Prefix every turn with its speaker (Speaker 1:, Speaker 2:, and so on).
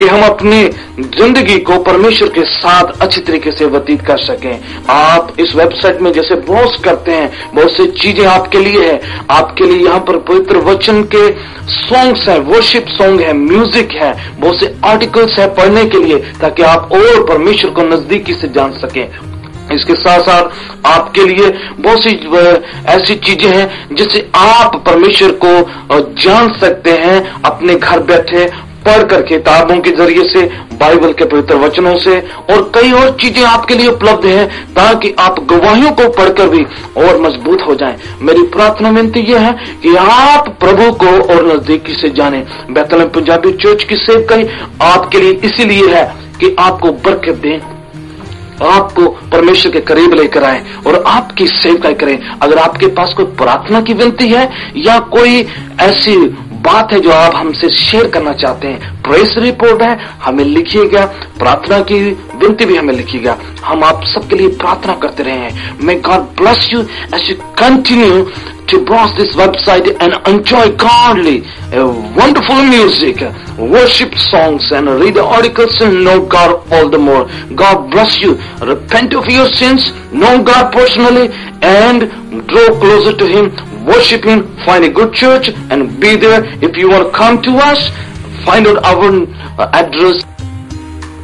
Speaker 1: कि हम अपनी जिंदगी को परमेश्वर के साथ अच्छी तरीके से व्यतीत कर सकें। आप इस वेबसाइट में जैसे ब्राउज करते हैं, बहुत सी चीजें आपके लिए है। आपके लिए यहाँ पर पवित्र वचन के सॉन्ग्स हैं, वर्शिप सॉन्ग है, म्यूजिक है, बहुत से आर्टिकल्स है पढ़ने के लिए, ताकि आप और परमेश्वर को नजदीकी से जान सकें। इसके साथ साथ आपके लिए बहुत सी ऐसी चीजें हैं जिससे आप परमेश्वर को जान सकते हैं अपने घर बैठे पढ़कर, किताबों के जरिए से, बाइबल के पवित्र वचनों से, और कई और चीजें आपके लिए उपलब्ध हैं ताकि आप गवाहियों को पढ़कर भी और मजबूत हो जाएं। मेरी प्रार्थना विनती यह है कि आप प्रभु को और नजदीकी से जानें। बेथलेहम पंजाबी चर्च की सेवकाई आपके लिए इसीलिए है कि आपको बरकत दें, आपको परमेश्वर के करीब लेकर आए और आपकी सेवकाई करें। अगर आपके पास कोई प्रार्थना की विनती है या कोई ऐसी बात है जो आप हमसे शेयर करना चाहते हैं, प्रेस रिपोर्ट है, हमें लिखिएगा। प्रार्थना की विनती भी हमें लिखिएगा। हम आप सबके लिए प्रार्थना करते रहे हैं। May God bless you as you continue to browse this website and enjoy godly, wonderful music, worship songs, and read the articles and know God all the more. God bless you. Repent of your sins, know God personally, and draw closer to Him. Worship Him. Find a good church and be there. If you want to come to us, find out our address